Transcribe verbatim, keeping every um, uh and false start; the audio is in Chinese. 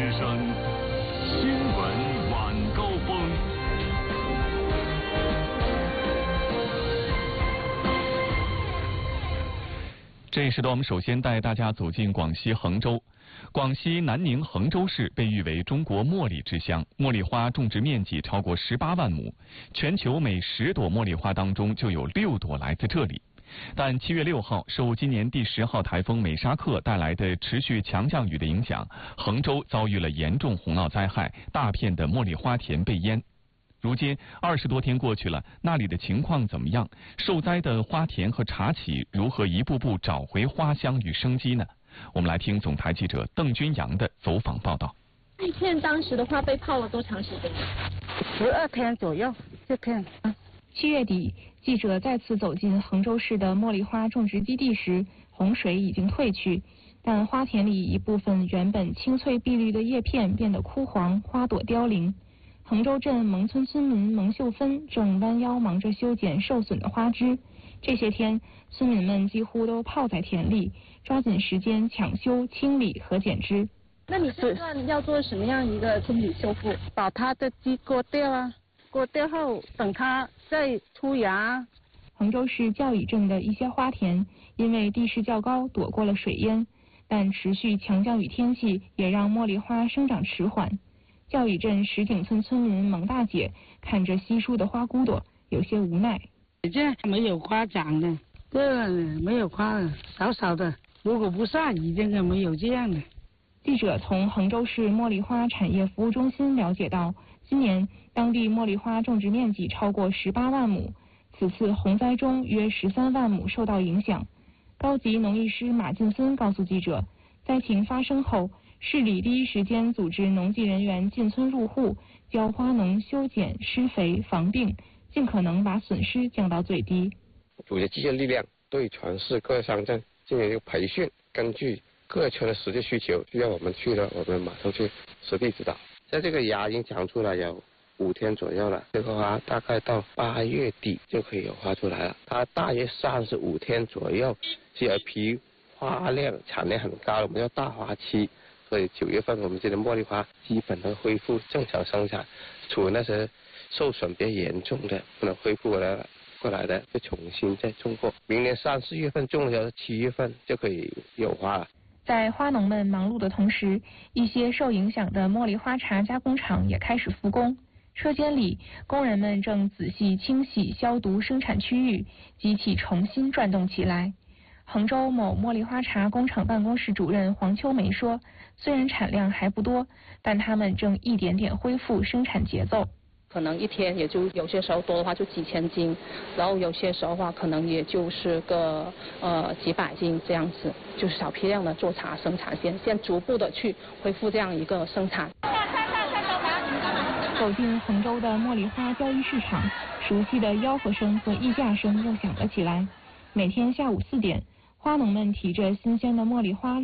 之声新闻晚高峰。这一时段，我们首先带大家走进广西衡州。广西南宁衡州市被誉为中国茉莉之乡，茉莉花种植面积超过十八万亩，全球每十朵茉莉花当中就有六朵来自这里。但七月六号，受今年第十号台风美沙克带来的持续强降雨的影响，衡州遭遇了严重洪涝灾害，大片的茉莉花田被淹。如今二十多天过去了，那里的情况怎么样？受灾的花田和茶企如何一步步找回花香与生机呢？我们来听总台记者邓君阳的走访报道。 这片当时的话被泡了多长时间？ 十二天左右。这片。 七月底，记者再次走进衡州市的茉莉花种植基地时，洪水已经退去，但花田里一部分原本青翠碧绿的叶片变得枯黄，花朵凋零。衡州镇蒙村村民蒙秀芬正弯腰忙着修剪受损的花枝。这些天，村民们几乎都泡在田里，抓紧时间抢修、清理和剪枝。 那你这段要做什么样一个清理修复？ 把它的枝割掉啊，割掉后等它再出芽。 衡州市教乙镇的一些花田因为地势较高，躲过了水淹，但持续强降雨天气也让茉莉花生长迟缓。教乙镇石井村村民蒙大姐看着稀疏的花骨朵，有些无奈。 这没有花长的，这没有花了，少少的。如果不下雨，这个没有这样的。 记者从衡州市茉莉花产业服务中心了解到，今年当地茉莉花种植面积超过十八万亩，此次洪灾中约十三万亩受到影响。高级农艺师马进森告诉记者，灾情发生后，市里第一时间组织农技人员进村入户，教花农修剪、施肥、防病，尽可能把损失降到最低。 组织机械力量对全市各乡镇进行一个培训，根据各村的实际需求，需要我们去的，我们马上去实地指导。在这个芽已经长出来有五天左右了，这个花大概到八月底就可以有花出来了。它大约三十五天左右是有批花量产量很高的，我们叫大花期。所以九月份我们这的茉莉花基本能恢复正常生产，除了那些受损比较严重的不能恢复过来过来的，就重新再种过。明年三四月份种的时候，七月份就可以有花了。 在花农们忙碌的同时，一些受影响的茉莉花茶加工厂也开始复工。车间里，工人们正仔细清洗、消毒生产区域，机器重新转动起来。衡州某茉莉花茶工厂办公室主任黄秋梅说，虽然产量还不多，但他们正一点点恢复生产节奏。 可能一天也就有些时候多的话就几千斤，然后有些时候的话可能也就是个呃几百斤这样子，就是小批量的做茶生产线，先逐步的去恢复这样一个生产。 走进衡州的茉莉花交易市场，熟悉的吆喝声和议价声又响了起来。每天下午四点，花农们提着新鲜的茉莉花